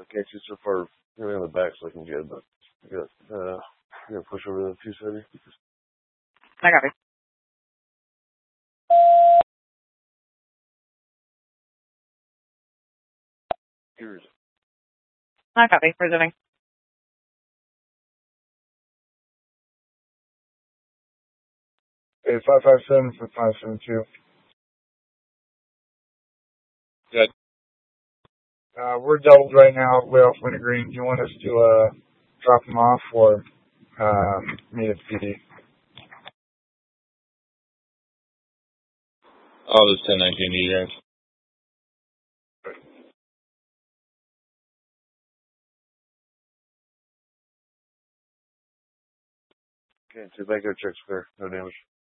can't see so far. Really on the back's looking good, but I got push over the 270. I copy. Here's I copy. Resuming. Okay, 557 for 572. good. We're doubled right now way off Wintergreen. Do you want us to drop them off or meet at PD? I'll just 1019 to you guys. Okay, so bank checks clear. No damage.